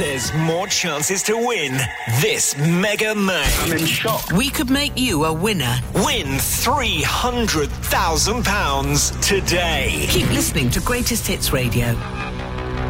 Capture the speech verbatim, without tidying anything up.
there's more chances to win this Mega May. I'm in shock. We could make you a winner. Win three hundred thousand pounds today. Keep listening to Greatest Hits Radio.